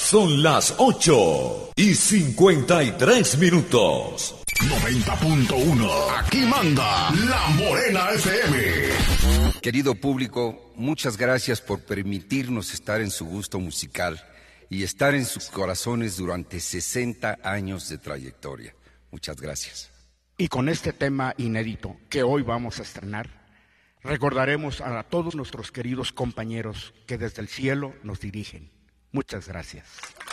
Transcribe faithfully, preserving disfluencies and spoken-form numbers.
Son las ocho y cincuenta y tres minutos. noventa punto uno. Aquí manda La Morena F M. Querido público, muchas gracias por permitirnos estar en su gusto musical y estar en sus corazones durante sesenta años de trayectoria. Muchas gracias. Y con este tema inédito que hoy vamos a estrenar, recordaremos a todos nuestros queridos compañeros que desde el cielo nos dirigen. Muchas gracias.